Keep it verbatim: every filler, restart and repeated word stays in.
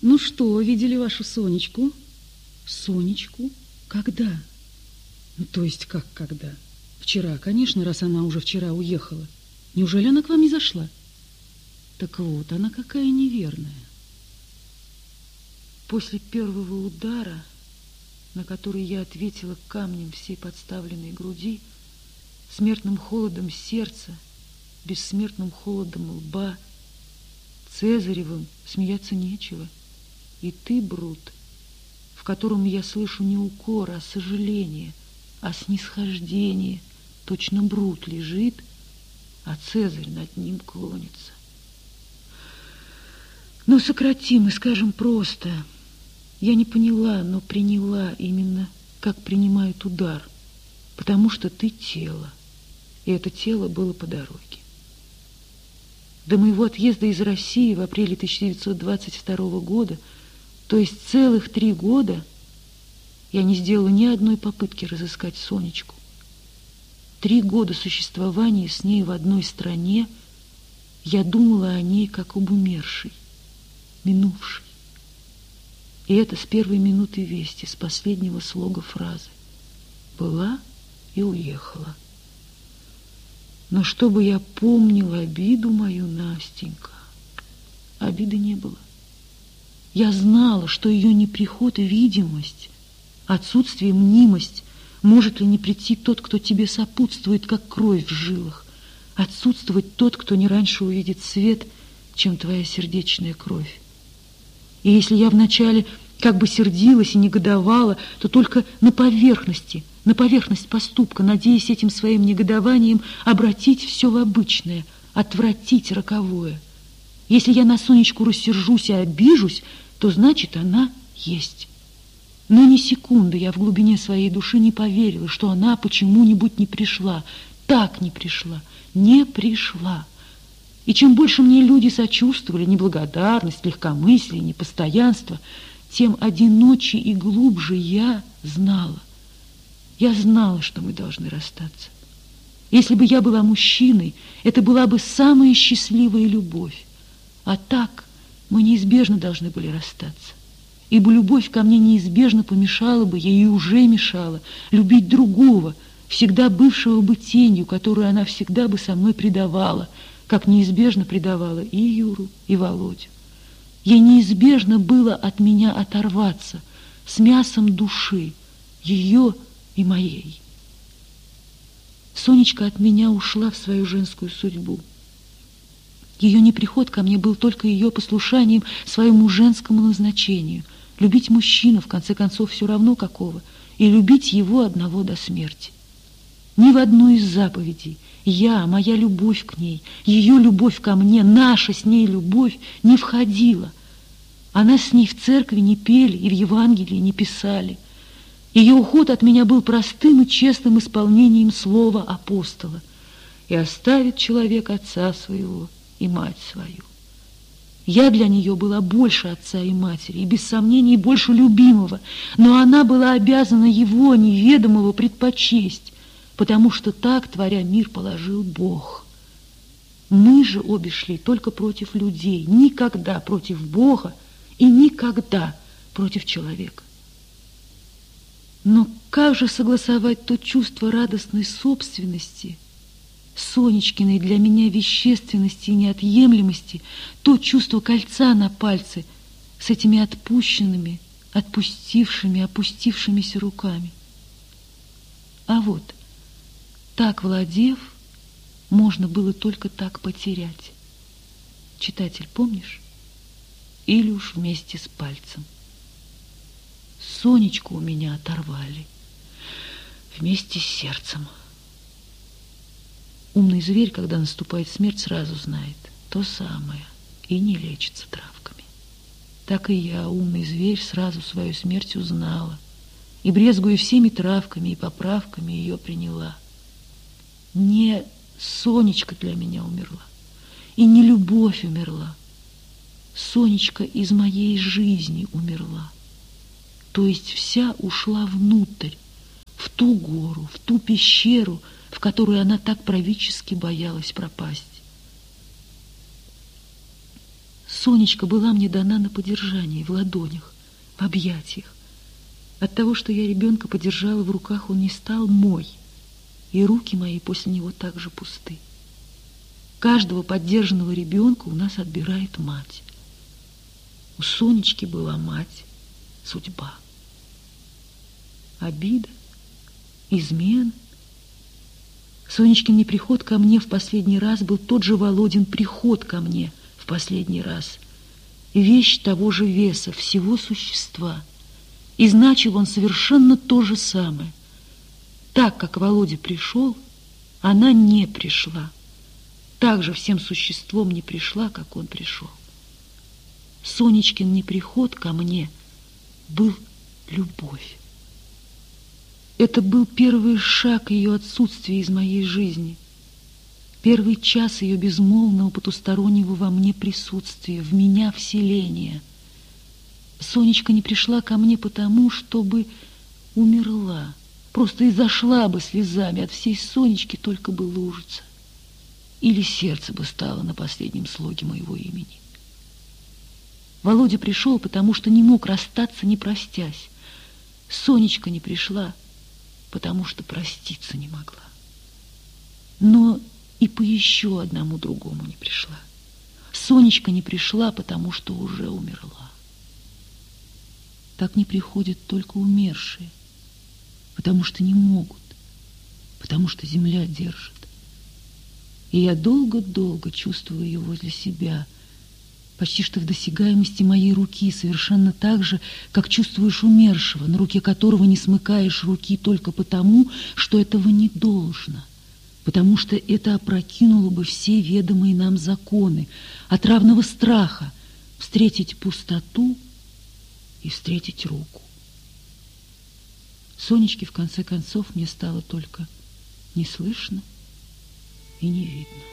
Ну что, видели вашу Сонечку? Сонечку? Когда? Ну, то есть как когда? Вчера, конечно, раз она уже вчера уехала. Неужели она к вам не зашла? Так вот, она какая неверная. После первого удара, на который я ответила камнем всей подставленной груди, смертным холодом сердца, бессмертным холодом лба, Цезаревым смеяться нечего. И ты, Брут, в котором я слышу не укор, а сожаление, а снисхождение, точно Брут лежит, а Цезарь над ним клонится. Но сократим и скажем просто. Я не поняла, но приняла именно, как принимают удар, потому что ты тело, и это тело было по дороге. До моего отъезда из России в апреле тысяча девятьсот двадцать второго года, то есть целых три года, я не сделала ни одной попытки разыскать Сонечку. Три года существования с ней в одной стране я думала о ней как об умершей, минувшей. И это с первой минуты вести, с последнего слога фразы. Была и уехала. Но чтобы я помнила обиду мою, Настенька, обиды не было. Я знала, что ее неприход и видимость, отсутствие, мнимость, может ли не прийти тот, кто тебе сопутствует, как кровь в жилах, отсутствовать тот, кто не раньше увидит свет, чем твоя сердечная кровь. И если я вначале как бы сердилась и негодовала, то только на поверхности, на поверхность поступка, надеясь этим своим негодованием обратить все в обычное, отвратить роковое. Если я на Сонечку рассержусь и обижусь, то значит, она есть. Но ни секунды я в глубине своей души не поверила, что она почему-нибудь не пришла, так не пришла, не пришла. И чем больше мне люди сочувствовали, неблагодарность, легкомыслие, непостоянство, тем одиноче и глубже я знала. Я знала, что мы должны расстаться. Если бы я была мужчиной, это была бы самая счастливая любовь. А так мы неизбежно должны были расстаться. Ибо любовь ко мне неизбежно помешала бы, ей уже мешала, любить другого, всегда бывшего бы тенью, которую она всегда бы со мной предавала, как неизбежно предавала и Юру, и Володю. Ей неизбежно было от меня оторваться с мясом души, ее и моей. Сонечка от меня ушла в свою женскую судьбу. Ее неприход ко мне был только ее послушанием своему женскому назначению. Любить мужчину, в конце концов, все равно какого, и любить его одного до смерти. Ни в одну из заповедей я, моя любовь к ней, ее любовь ко мне, наша с ней любовь не входила. Она с ней в церкви не пели и в Евангелии не писали. Ее уход от меня был простым и честным исполнением слова апостола. И оставит человек отца своего и мать свою. Я для нее была больше отца и матери, и без сомнений больше любимого, но она была обязана его, неведомого, предпочесть, потому что так, творя мир, положил Бог. Мы же обе шли только против людей, никогда против Бога и никогда против человека. Но как же согласовать то чувство радостной собственности, Сонечкиной для меня вещественности и неотъемлемости, то чувство кольца на пальце с этими отпущенными, отпустившими, опустившимися руками? А вот, так владев, можно было только так потерять. Читатель, помнишь? Или уж вместе с пальцем. Сонечку у меня оторвали вместе с сердцем. Умный зверь, когда наступает смерть, сразу знает то самое и не лечится травками. Так и я, умный зверь, сразу свою смерть узнала и, брезгуя всеми травками и поправками, ее приняла. Не Сонечка для меня умерла, и не любовь умерла. Сонечка из моей жизни умерла. То есть вся ушла внутрь, в ту гору, в ту пещеру, в которую она так правительски боялась пропасть. Сонечка была мне дана на подержание, в ладонях, в объятиях. От того, что я ребенка подержала в руках, он не стал мой, и руки мои после него также пусты. Каждого поддержанного ребенка у нас отбирает мать. У Сонечки была мать, судьба. Обида, измена. Сонечкин неприход ко мне в последний раз был тот же Володин приход ко мне в последний раз. Вещь того же веса, всего существа. И значил он совершенно то же самое. Так, как Володя пришел, она не пришла. Так же всем существом не пришла, как он пришел. Сонечкин неприход ко мне был любовь. Это был первый шаг ее отсутствия из моей жизни, первый час ее безмолвного потустороннего во мне присутствия, в меня вселения. Сонечка не пришла ко мне потому, чтобы умерла, просто изошла бы слезами, от всей Сонечки только бы лужица. Или сердце бы стало на последнем слоге моего имени. Володя пришел, потому что не мог расстаться, не простясь. Сонечка не пришла, потому что проститься не могла. Но и по еще одному другому не пришла. Сонечка не пришла, потому что уже умерла. Так не приходят только умершие, потому что не могут, потому что земля держит. И я долго-долго чувствую ее возле себя, почти что в досягаемости моей руки, совершенно так же, как чувствуешь умершего, на руке которого не смыкаешь руки только потому, что этого не должно, потому что это опрокинуло бы все ведомые нам законы от равного страха встретить пустоту и встретить руку. Сонечки, в конце концов, мне стало только не слышно и не видно.